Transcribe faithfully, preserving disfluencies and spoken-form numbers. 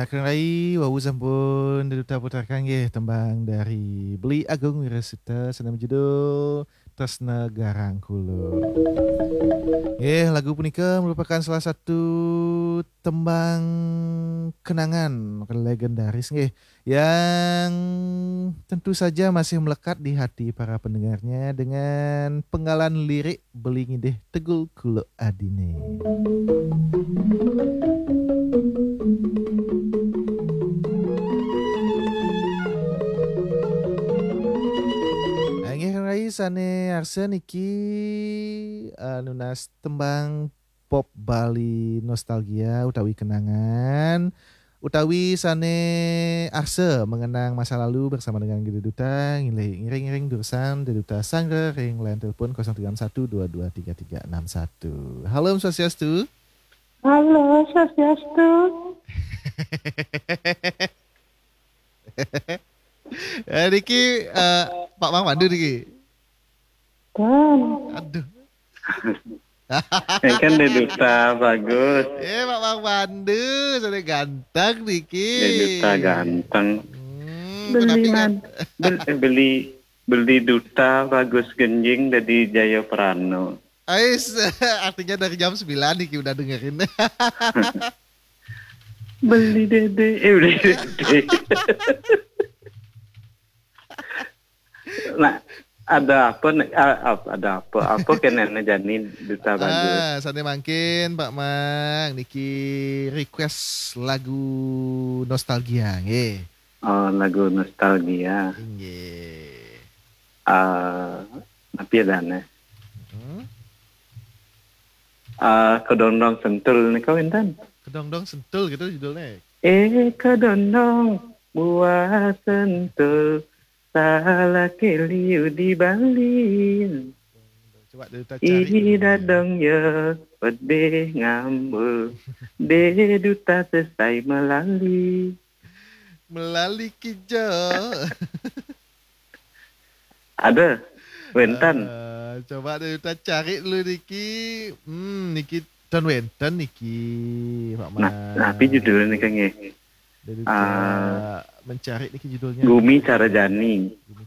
Ya, kenai wau sampun duta putarkan nggih tembang dari Beli Agung Wirasuta sana judul Tresna Garang Kula. Eh, lagu punika merupakan salah satu tembang kenangan legendaris nggih yang tentu saja masih melekat di hati para pendengarnya dengan penggalan lirik Beli Ngidih Tegul Kula Adine. Nggih rai sane arsa niki anu nas tembang pop Bali nostalgia utawi kenangan utawi sane arsa mengenang masa lalu bersama dengan Gededuta ngiring-ngiring Dursan Deduta Sangga ring line telepon nol tiga satu dua dua tiga tiga enam satu. Halo Om Swastiastu. Halo Swastiastu. Eh, Niki uh, Pak Mang Mandu Niki. Kan. Aduh. Ya kan Deduta bagus. Eh Pak Mang Mandu sudah ganteng Niki. Deduta ganteng. Hmm, beli kan? beli beli beli duta bagus genjing dari Jaya Prano. Ais, artinya dari jam sembilan Niki udah dengerin. Beli dede, eh beli dede. Nah, ada apa nih? Ada apa? Apa kenanya Janin duta bagus? Ah, sana mungkin Pak Mang Niki request lagu nostalgia, nggih. Oh, lagu nostalgia. Nggih. Ah, tapi ada nih. Hmm? Ah, kedondong sentul nih kau intan. Kedondong sentul gitu judulnya. Eh kedondong buah sentul salah keliu di Bali. Coba Deduta cari. Ida dong ya pedih ngambul. Deduta selesai melalui. Melalui kijo. Ada Wentan. Uh, coba Deduta cari dulu Niki. Hmm, Niki Don Wentan Niki Pak Mang. Nah, tapi judulnya nih kayaknya. Deduta uh, mencari Niki judulnya. Gumi Carajani.